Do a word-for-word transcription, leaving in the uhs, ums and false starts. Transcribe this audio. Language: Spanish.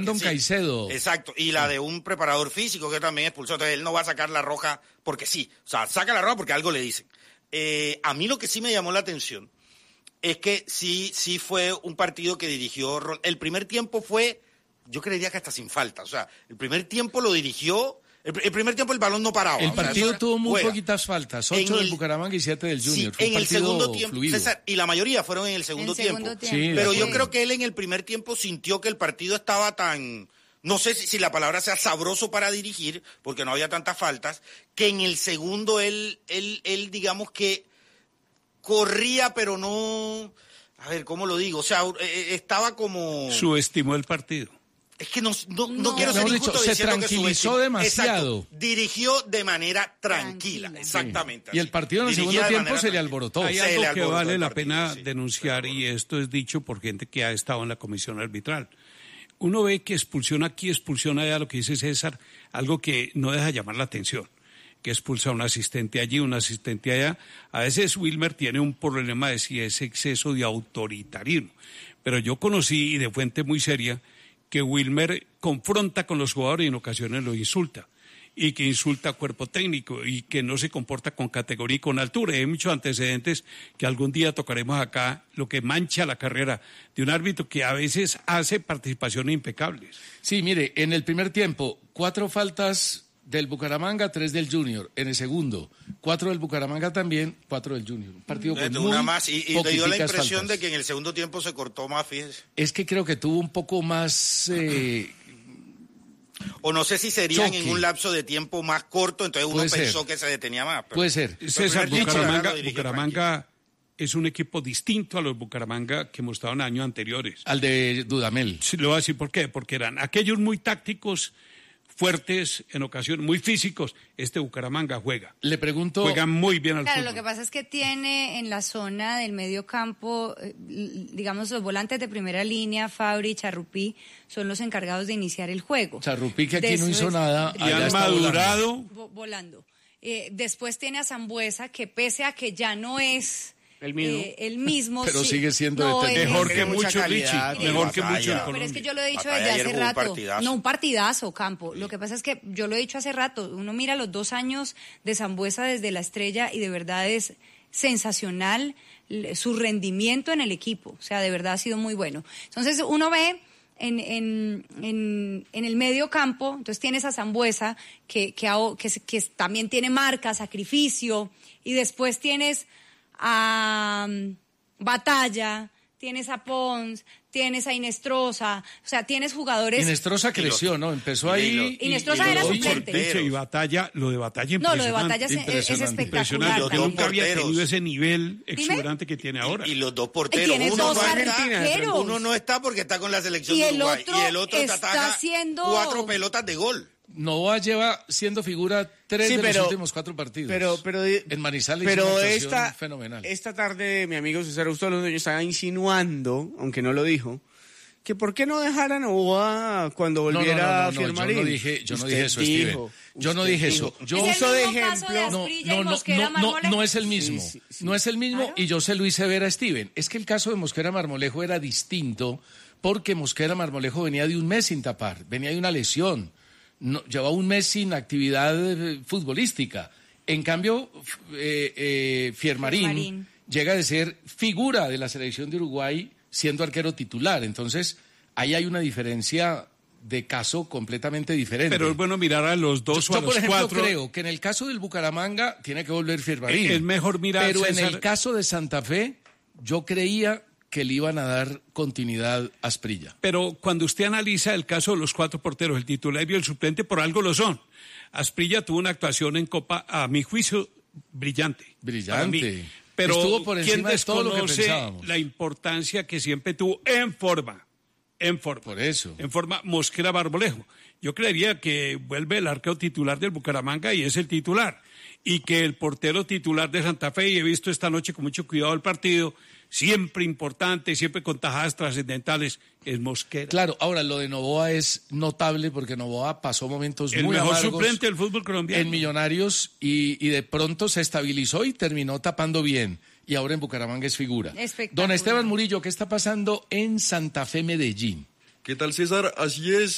Brandon sí. Caicedo. Exacto, y la de un preparador físico que también expulsó. Entonces él no va a sacar la roja porque sí. O sea, saca la roja porque algo le dicen. Eh, a mí lo que sí me llamó la atención es que sí, sí fue un partido que dirigió. El primer tiempo fue, yo creería que hasta sin falta. O sea, el primer tiempo lo dirigió. El, el primer tiempo el balón no paraba. El partido o sea, tuvo muy juega. poquitas faltas, ocho del el, Bucaramanga y siete del Junior. Sí, fue en un el segundo fluido. tiempo, César, y la mayoría fueron en el segundo, en segundo tiempo. tiempo. Sí, Pero sí. yo creo que él en el primer tiempo sintió que el partido estaba tan, no sé si, si la palabra sea sabroso para dirigir, porque no había tantas faltas, que en el segundo él, él, él digamos que corría, pero no, a ver, ¿cómo lo digo? O sea, estaba como... Subestimó el partido. Es que no, no, no, No. quiero ser Mejor injusto dicho, se diciendo que tranquilizó subestimó. demasiado. Exacto, dirigió de manera tranquila, Tranquila. exactamente. Y el partido en el Dirigía segundo de tiempo manera se le tranquila. alborotó. Hay Se algo le que alborotó vale el la partido, pena sí, denunciar, y esto es dicho por gente que ha estado en la comisión arbitral. Uno ve que expulsión aquí, expulsión allá, lo que dice César, algo que no deja llamar la atención, que expulsa a un asistente allí, un asistente allá. A veces Wilmer tiene un problema de si es exceso de autoritarismo, pero yo conocí, y de fuente muy seria, que Wilmer confronta con los jugadores y en ocasiones los insulta, y que insulta a cuerpo técnico, y que no se comporta con categoría y con altura. Y hay muchos antecedentes que algún día tocaremos acá, lo que mancha la carrera de un árbitro que a veces hace participaciones impecables. Sí, mire, en el primer tiempo, cuatro faltas del Bucaramanga, tres del Junior. En el segundo, cuatro del Bucaramanga también, cuatro del Junior. Un partido con Una muy más, y, y me dio la poquiticas impresión faltas. de que en el segundo tiempo se cortó más, fíjese. Es que creo que tuvo un poco más... Eh, O no sé si serían choque. en un lapso de tiempo más corto, entonces uno Puede pensó ser. que se detenía más. pero- Puede ser. César, el primer tiempo, la verdad, Bucaramanga, lo dirigió Bucaramanga es un equipo distinto a los Bucaramanga que hemos estado en años anteriores. Al de Dudamel. Sí, le voy a decir por qué, porque eran aquellos muy tácticos, fuertes, en ocasiones muy físicos. Este Bucaramanga juega, Le pregunto... juega muy bien al Claro, fútbol. lo que pasa es que tiene en la zona del medio campo, eh, digamos, los volantes de primera línea, Fabri y Charrupí, son los encargados de iniciar el juego. Charrupí, que aquí no Después- hizo nada, Y allá han está volando. madurado. Vo- volando. Eh, después tiene a Zambuesa, que pese a que ya no es El mismo. eh, el mismo, Pero sí- sigue siendo no, de es- técnico. Mejor que Tiene mucha mucho, calidad, Richie. tiene Mejor que batalla. mucho en No, Pero es Colombia. que yo lo he dicho Batalla desde ayer hace jugó un rato. partidazo. No, un partidazo, Campo. Lo que pasa es que yo lo he dicho hace rato. Uno mira los dos años de Zambuesa desde la Estrella y de verdad es sensacional l- su rendimiento en el equipo. O sea, de verdad ha sido muy bueno. Entonces uno ve en, en, en, en el medio campo, entonces tienes a Zambuesa que, que, ha- que, se- que también tiene marca, sacrificio, y después tienes a um, Batalla, tienes a Pons, tienes a Inestrosa, o sea, tienes jugadores... Inestrosa creció, ¿no? Empezó y ahí... lo- y- Inestrosa y era los dos suplente. porteros. Richie, y Batalla, lo de Batalla No, lo de impresionante. Batalla es, es impresionante, espectacular Impresionante, que también. nunca había porteros. tenido ese nivel Dime. exuberante que tiene ahora. Y los dos porteros, Tiene uno dos no, Argentina, está, arqueros. uno no está porque está con la selección Y de el Uruguay. otro y el otro te está ataja haciendo- cuatro pelotas de gol. Novoa lleva siendo figura tres Sí, de pero- los últimos cuatro partidos. Pero, pero, en Manizales hizo pero una actuación esta, fenomenal. esta tarde mi amigo César Augusto Londoño estaba insinuando, aunque no lo dijo, que por qué no dejar a Novoa cuando No, no, volviera no, no, a no, Firmarín. yo no dije, yo no Usted dije eso, dijo, Steven. Yo no usted dije dijo. eso. Yo Es el uso de mismo caso ejemplo. de no, Asprilla y no, no, Mosquera no, no, Marmolejo. no es el mismo. Sí, sí, sí. No es el mismo Claro. y yo se lo hice ver a Steven. Es que el caso de Mosquera Marmolejo era distinto porque Mosquera Marmolejo venía de un mes sin tapar, venía de una lesión, no, llevaba un mes sin actividad eh, futbolística. En cambio, f- eh, eh, Fiermarín, Fiermarín. llega de ser figura de la selección de Uruguay siendo arquero titular. Entonces, ahí hay una diferencia de caso completamente diferente. Pero es bueno mirar a los dos Yo, o a yo, los por ejemplo, cuatro. creo que en el caso del Bucaramanga tiene que volver Fiermarín. Es mejor mirar, Pero en César- el caso de Santa Fe, yo creía que le iban a dar continuidad a Asprilla. Pero cuando usted analiza el caso de los cuatro porteros, el titular y el suplente, por algo lo son. Asprilla tuvo una actuación en Copa, a mi juicio, brillante. Brillante. para mí. Pero Estuvo por ¿quién encima de todo lo que desconoce pensábamos? la importancia que siempre tuvo en forma? En forma. Por eso. En forma Mosquera Marmolejo. Yo creería que vuelve el arquero titular del Bucaramanga y es el titular. Y que el portero titular de Santa Fe, y he visto esta noche con mucho cuidado el partido, siempre importante, siempre con tajadas trascendentales, es Mosquera. Claro, ahora lo de Novoa es notable porque Novoa pasó momentos El muy mejor amargos suplente del fútbol colombiano. en Millonarios y, y de pronto se estabilizó y terminó tapando bien. Y ahora en Bucaramanga es figura. Espectacular. Don Esteban Murillo, ¿qué está pasando en Santa Fe, Medellín? ¿Qué tal, César? Así es.